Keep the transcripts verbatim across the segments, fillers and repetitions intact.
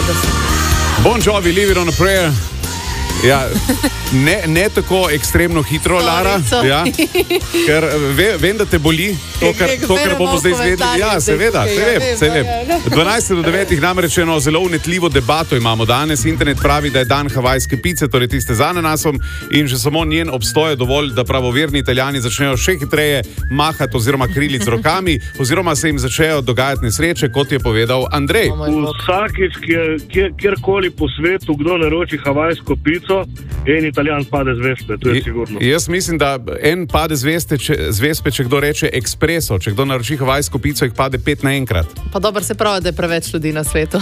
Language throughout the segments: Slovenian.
Bon Jovi, Leave It On A Prayer. Ja, ne, ne tako ekstremno hitro, to Lara, ja, ker ve, vem, da te boli to, kar, to, kar bomo zdaj izvedeli. Ja, seveda, se vem, se vem. dvanajst do devetih namreč eno zelo unetljivo debato imamo danes. Internet pravi, da je dan havajske pice, torej tiste z ananasom, in že samo njen obstoj je dovolj, da pravoverni Italijani začnejo še hitreje mahati oziroma kriliti z rokami, oziroma se jim začnejo dogajati nesreče, kot je povedal Andrej. Vsakič, kjer, kjerkoli po svetu, kdo naroči havajsko pico, en Italijan pade z vespe, to je sigurno. Jaz mislim, da en pade z vespe, če, z vespe, če kdo reče ekspreso, če kdo naroči havajsko pico, jih pade pet naenkrat. Pa dobro se pravi, da je preveč ljudi na svetu.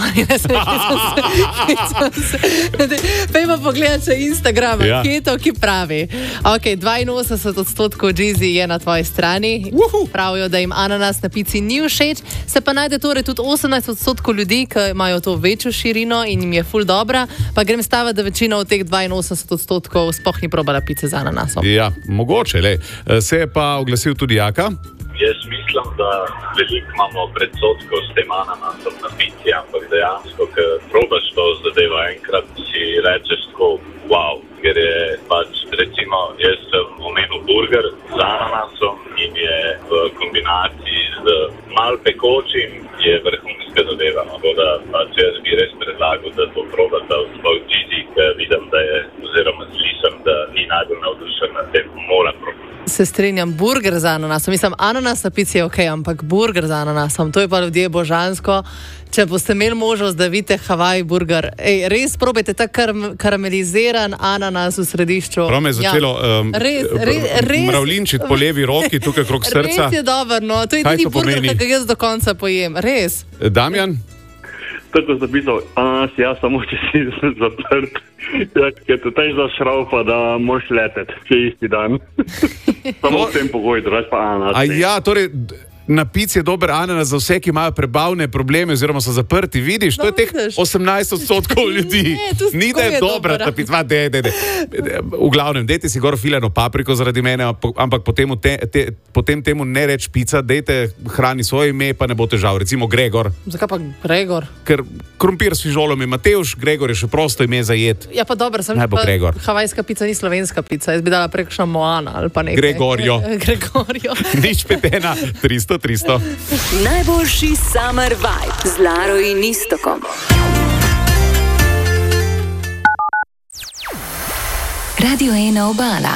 Pejmo pogledati še Instagram, ja. Keto, ki pravi. Ok, dvainosemdeset odstotkov Džizi je na tvoji strani. Uhu. Pravijo, da jim ananas na pici ni všeč, se pa najde torej tudi osemnajst odstotkov ljudi, ki imajo to večjo širino in jim je ful dobra, pa grem staviti, da večina od teh dvainosemdeset odstotkov sploh ni probala pice z ananasom. Ja, mogoče, le. Se je pa oglasil tudi Jaka. Jaz mislim, da veliko imamo predsotkov s tem ananasom na pici, ampak dejansko, ker probaš to zadevo enkrat, si rečeš tako, wow, ker je pač, recimo, jaz sem omenil burger z ananasom in je v kombinaciji z mal pekočim je vrhunska zadeva. Tako da pač jaz bi res predlagal, da to probate v Džizi, ker vidim, da je, oziroma slišam, da ni najbolj navdušen na tem, mora probati. Se strinjam, burger z ananasom. Mislim, ananas na pici je ok, ampak burger z ananasom, to je pa ljudje božansko. Če boste imeli možnost, da vidite Havaj burger, ej, res probajte ta kar, karameliziran ananas v središču. Prav me je začelo ja. um, mravlinčiti po levi roki, tukaj krog srca. Res je dobro, no. To je tudi burger, ki ga jaz do konca pojem. Res. Damjan? Tako sem zapisal, ananas, ja, samo če si zaprt. Ja, ker te tež zašraupa, da moraš leteti, če isti dan. Samo v tem pogoju, drugač pa ananas. A ja, torej... Na pici je dober ananas za vse, ki imajo prebavne probleme oziroma so zaprti. Vidiš, to je teh osemnajst odstotkov ljudi. Ni da je dobra ta pica. De, de, de. V glavnem, dejte si gor fileno papriko zaradi mene, ampak potem, te, te, potem temu ne reč pica, dejte hrani svoje ime, pa ne bo težav. Recimo Gregor. Zakaj pa Gregor? Ker krompir s fižolom je Matevž, Gregor je še prosto ime za jed. Ja pa dobro, sem pa Gregor. Havajska pica ni slovenska pica, jaz bi dala prekšna Moana ali pa nekaj. Gregorjo. Gregorjo. Nič petena, tristo. tristo. Najboljši summer vibe z Laro in Istokom. Radio ena Obala.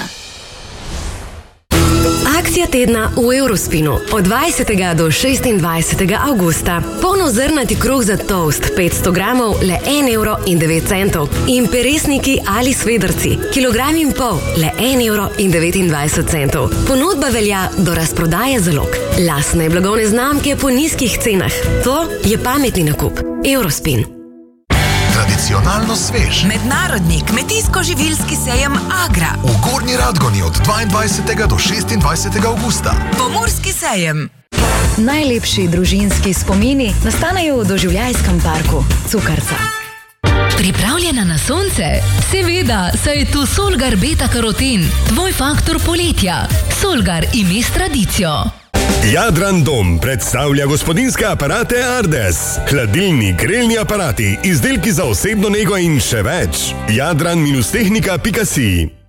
Akcija tedna v Eurospinu od dvajsetega do šestindvajsetega avgusta. Polnozrnati kruh za toast petsto gramov le en evro in devet centov in peresniki ali svedrci kilogram in pol le en evro in devetindvajset centov. Ponudba velja do razprodaje zalog. Lastne blagovne znamke po nizkih cenah. To je pametni nakup. Eurospin. Tradicionalno svež. Mednarodni kmetijsko-živilski sejem Agra. V Gornji Radgoni od dvaindvajsetega do šestindvajsetega avgusta. Pomurski sejem. Najlepši družinski spomini nastanejo v doživljajskem parku Cukrca. Pripravljena na sonce? Seveda, saj je tu Solgar beta karoten, tvoj faktor poletja. Solgar ime s tradicijo. Jadran Dom predstavlja gospodinjske aparate Ardes. Hladilni, grelni aparati, izdelki za osebno nego in še več. jadran tehnika pika si.